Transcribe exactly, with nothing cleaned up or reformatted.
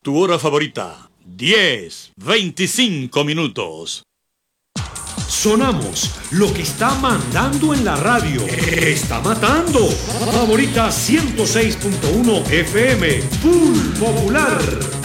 Tu hora favorita, diez, veinticinco minutos. Sonamos lo que está mandando en la radio. Está matando. Favorita ciento seis punto uno F M. Full Popular.